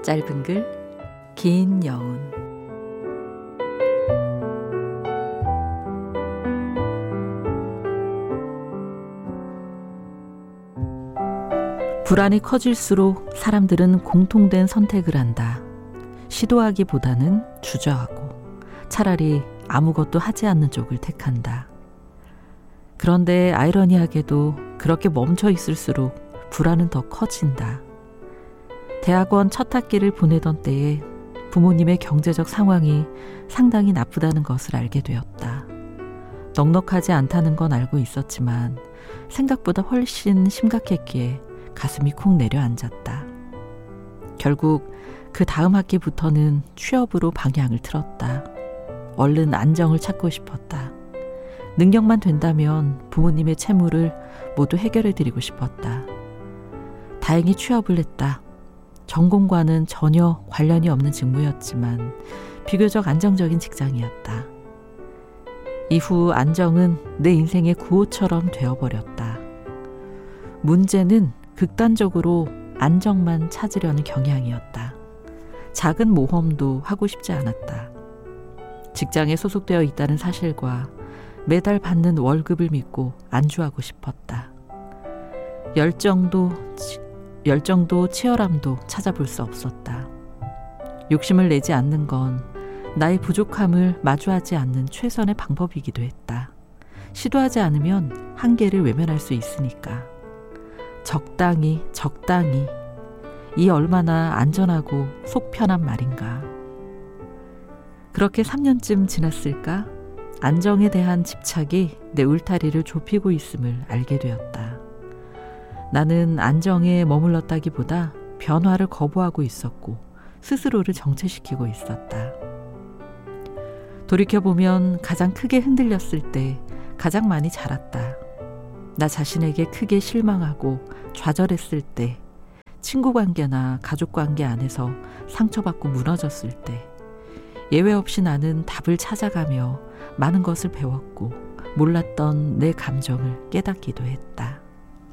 짧은 글, 긴 여운. 불안이 커질수록 사람들은 공통된 선택을 한다. 시도하기보다는 주저하고 차라리 아무것도 하지 않는 쪽을 택한다. 그런데 아이러니하게도 그렇게 멈춰 있을수록 불안은 더 커진다. 대학원 첫 학기를 보내던 때에 부모님의 경제적 상황이 상당히 나쁘다는 것을 알게 되었다. 넉넉하지 않다는 건 알고 있었지만 생각보다 훨씬 심각했기에 가슴이 쿵 내려앉았다. 결국 그 다음 학기부터는 취업으로 방향을 틀었다. 얼른 안정을 찾고 싶었다. 능력만 된다면 부모님의 채무를 모두 해결해드리고 싶었다. 다행히 취업을 했다. 전공과는 전혀 관련이 없는 직무였지만 비교적 안정적인 직장이었다. 이후 안정은 내 인생의 구호처럼 되어버렸다. 문제는 극단적으로 안정만 찾으려는 경향이었다. 작은 모험도 하고 싶지 않았다. 직장에 소속되어 있다는 사실과 매달 받는 월급을 믿고 안주하고 싶었다. 열정도 치열함도 찾아볼 수 없었다. 욕심을 내지 않는 건 나의 부족함을 마주하지 않는 최선의 방법이기도 했다. 시도하지 않으면 한계를 외면할 수 있으니까. 적당히 이 얼마나 안전하고 속 편한 말인가. 그렇게 3년쯤 지났을까? 안정에 대한 집착이 내 울타리를 좁히고 있음을 알게 되었다. 나는 안정에 머물렀다기보다 변화를 거부하고 있었고 스스로를 정체시키고 있었다. 돌이켜보면 가장 크게 흔들렸을 때 가장 많이 자랐다. 나 자신에게 크게 실망하고 좌절했을 때, 친구관계나 가족관계 안에서 상처받고 무너졌을 때, 예외 없이 나는 답을 찾아가며 많은 것을 배웠고 몰랐던 내 감정을 깨닫기도 했다.